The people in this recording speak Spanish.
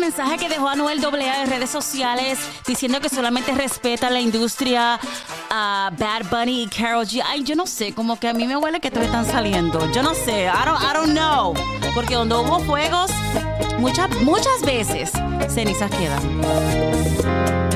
mensaje que dejó Anuel AA en redes sociales diciendo que solamente respeta la industria Bad Bunny y Karol G. Ay, yo no sé, como que a mí me huele que todos están saliendo. Yo no sé, I don't know. Porque donde hubo fuegos, muchas veces cenizas quedan.